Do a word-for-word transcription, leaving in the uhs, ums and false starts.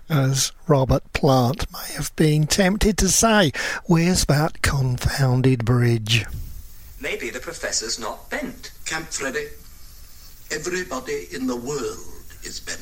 As Robert Plant may have been tempted to say, where's that confounded bridge? Maybe the professor's not bent. Camp Freddy, everybody in the world is bent.